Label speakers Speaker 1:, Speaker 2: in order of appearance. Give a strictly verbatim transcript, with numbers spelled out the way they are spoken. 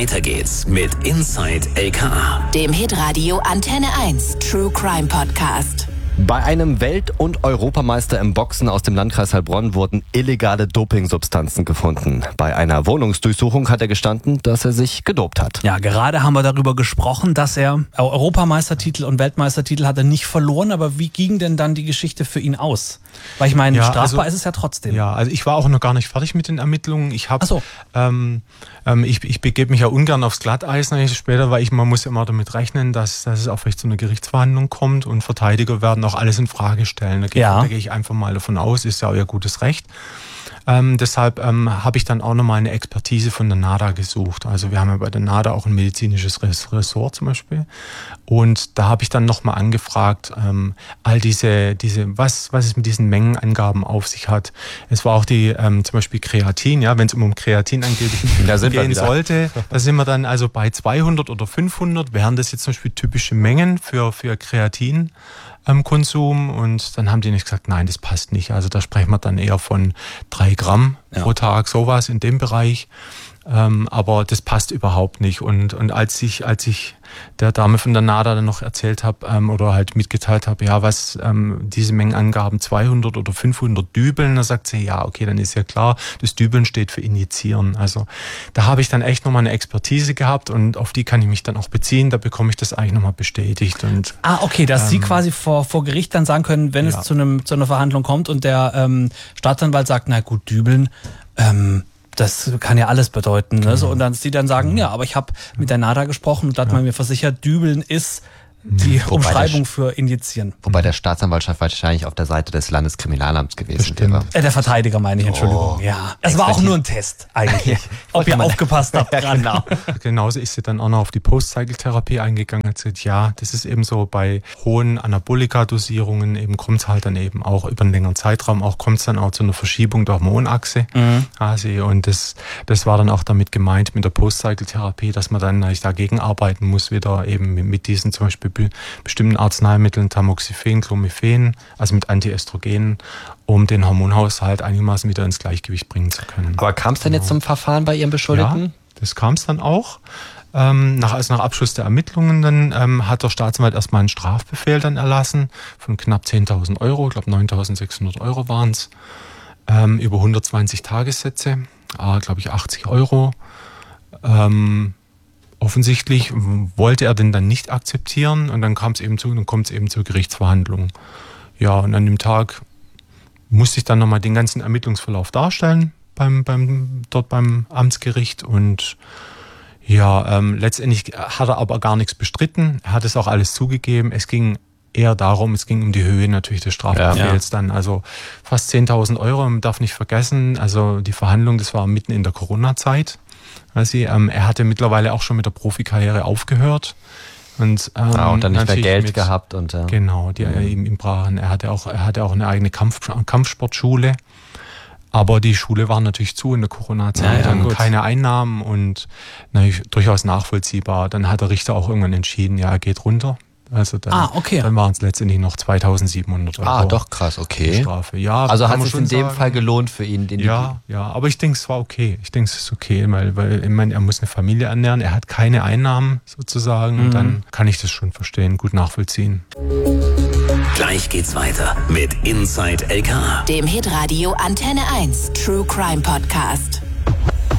Speaker 1: Weiter geht's mit Inside L K A,
Speaker 2: dem Hitradio Antenne eins True Crime Podcast.
Speaker 3: Bei einem Welt- und Europameister im Boxen aus dem Landkreis Heilbronn wurden illegale Dopingsubstanzen gefunden. Bei einer Wohnungsdurchsuchung hat er gestanden, dass er sich gedopt hat.
Speaker 4: Ja, gerade haben wir darüber gesprochen, dass er Europameistertitel und Weltmeistertitel hat er nicht verloren. Aber wie ging denn dann die Geschichte für ihn aus? Weil ich meine, ja, strafbar also, ist es ja trotzdem.
Speaker 5: Ja, also ich war auch noch gar nicht fertig mit den Ermittlungen. Ich habe,
Speaker 4: so.
Speaker 5: ähm, ähm, ich, ich begebe mich ja ungern aufs Glatteis später, weil ich man muss ja immer damit rechnen, dass, dass es auch vielleicht zu einer Gerichtsverhandlung kommt und Verteidiger werden auch alles in Frage stellen. Da gehe,
Speaker 4: ja.
Speaker 5: da gehe ich einfach mal davon aus, ist ja euer gutes Recht. Ähm, deshalb ähm, habe ich dann auch nochmal eine Expertise von der NADA gesucht. Also wir haben ja bei der NADA auch ein medizinisches Ressort zum Beispiel. Und da habe ich dann nochmal angefragt, ähm, all diese, diese was, was es mit diesen Mengenangaben auf sich hat. Es war auch die, ähm, zum Beispiel Kreatin, ja, wenn es um Kreatin angeblich gehen sollte, da sind wir dann also bei zweihundert oder fünfhundert, wären das jetzt zum Beispiel typische Mengen für, für Kreatin. Konsum, und dann haben die nicht gesagt, nein, das passt nicht. Also da sprechen wir dann eher von drei Gramm ja. pro Tag, sowas in dem Bereich. Ähm, aber das passt überhaupt nicht. Und, und als ich, als ich der Dame von der NADA dann noch erzählt habe ähm, oder halt mitgeteilt habe, ja, was ähm, diese Mengenangaben zweihundert oder fünfhundert Dübeln, da sagt sie, ja, okay, dann ist ja klar, das Dübeln steht für Injizieren. Also da habe ich dann echt nochmal eine Expertise gehabt und auf die kann ich mich dann auch beziehen, da bekomme ich das eigentlich nochmal bestätigt. Und,
Speaker 4: ah, okay, dass
Speaker 5: ähm,
Speaker 4: Sie quasi vor, vor Gericht dann sagen können, wenn ja. es zu, einem, zu einer Verhandlung kommt und der ähm, Staatsanwalt sagt, na gut, Dübeln, ähm, das kann ja alles bedeuten. Ne? Genau. So, und dann die dann sagen, ja, aber ich habe mit der NADA gesprochen und da hat ja. man mir versichert, Dübeln ist die wobei Umschreibung für Injizieren.
Speaker 3: Wobei der Staatsanwaltschaft wahrscheinlich auf der Seite des Landeskriminalamts gewesen wäre.
Speaker 4: Äh, der Verteidiger meine ich, Entschuldigung.
Speaker 3: Oh,
Speaker 4: ja, es war auch nur ein Test eigentlich. Ob ihr aufgepasst habt.
Speaker 3: Ja, genau.
Speaker 5: Genauso ist sie dann auch noch auf die Post-Cycle-Therapie eingegangen. Hat gesagt, ja, das ist eben so, bei hohen Anabolika-Dosierungen eben kommt es halt dann eben auch über einen längeren Zeitraum, auch kommt es dann auch zu einer Verschiebung der Hormonachse. Mhm. Also, und das, das war dann auch damit gemeint mit der Post-Cycle-Therapie, dass man dann eigentlich dagegen arbeiten muss, wieder eben mit diesen zum Beispiel bestimmten Arzneimitteln, Tamoxifen, Clomiphen, also mit Antiestrogenen, um den Hormonhaushalt einigermaßen wieder ins Gleichgewicht bringen zu können.
Speaker 3: Aber kam es denn
Speaker 5: genau.
Speaker 3: jetzt zum Verfahren bei Ihrem Beschuldigten?
Speaker 5: Ja, das kam es dann auch. Ähm, nach, also nach Abschluss der Ermittlungen dann ähm, hat der Staatsanwalt erstmal einen Strafbefehl dann erlassen von knapp zehntausend Euro, ich glaube neuntausendsechshundert Euro waren es, ähm, über hundertzwanzig Tagessätze, äh, glaube ich achtzig Euro. Ähm, Offensichtlich wollte er den dann nicht akzeptieren und dann kam es eben zu, dann kommt es eben zur Gerichtsverhandlung. Ja, und an dem Tag musste ich dann nochmal den ganzen Ermittlungsverlauf darstellen beim, beim, dort beim Amtsgericht und ja, ähm, letztendlich hat er aber gar nichts bestritten, er hat es auch alles zugegeben, es ging eher darum, es ging um die Höhe natürlich des Strafbefehls ja. dann, also fast zehntausend Euro, man darf nicht vergessen, also die Verhandlung, das war mitten in der Corona-Zeit. Also, ähm, er hatte mittlerweile auch schon mit der Profikarriere aufgehört. Und, ähm,
Speaker 3: ah, und dann nicht mehr Geld
Speaker 5: mit,
Speaker 3: gehabt. Und, ja.
Speaker 5: Genau, die mhm. ihm, ihm brachen. Er hatte auch, er hatte auch eine eigene Kampf, Kampfsportschule. Aber die Schule war natürlich zu in der Corona-Zeit. Ja, ja, und keine Einnahmen und na, durchaus nachvollziehbar. Dann hat der Richter auch irgendwann entschieden, ja, er geht runter. Also dann,
Speaker 4: ah, okay.
Speaker 5: dann waren es letztendlich noch zweitausendsiebenhundert Euro.
Speaker 3: Ah, doch krass, okay.
Speaker 5: Strafe. Ja,
Speaker 3: also hat es sich in dem
Speaker 5: sagen.
Speaker 3: Fall gelohnt für ihn? Den
Speaker 5: ja, ja, aber ich denke, es war okay. Ich denke, es ist okay, weil, weil ich meine, er muss eine Familie ernähren, er hat keine Einnahmen sozusagen mhm. und dann kann ich das schon verstehen, gut nachvollziehen.
Speaker 1: Gleich geht's weiter mit Inside L K A,
Speaker 2: dem Hitradio Antenne eins True Crime Podcast.